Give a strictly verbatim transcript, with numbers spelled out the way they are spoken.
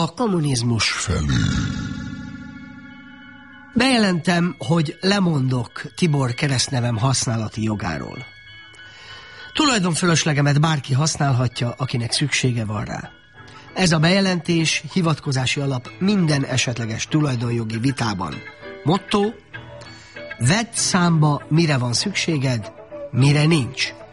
a kommunizmus felé. Bejelentem, hogy lemondok Tibor keresztnevem használati jogáról. Tulajdonfölöslegemet bárki használhatja, akinek szüksége van rá. Ez a bejelentés hivatkozási alap minden esetleges tulajdonjogi vitában. Motto: vedd számba, mire van szükséged, mire nincs.